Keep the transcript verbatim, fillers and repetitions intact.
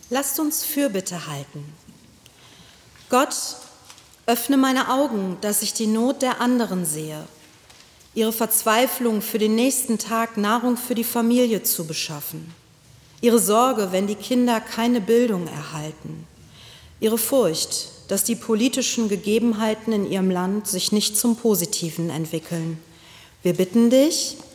Lasst uns Fürbitte halten. Gott, öffne meine Augen, dass ich die Not der anderen sehe, ihre Verzweiflung, für den nächsten Tag Nahrung für die Familie zu beschaffen, ihre Sorge, wenn die Kinder keine Bildung erhalten, ihre Furcht, dass die politischen Gegebenheiten in ihrem Land sich nicht zum Positiven entwickeln. Wir bitten dich,